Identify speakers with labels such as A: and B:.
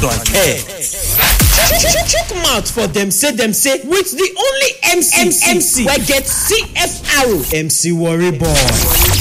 A: Check mouth for them say with the only MC wey get CFR MC Worry Boy.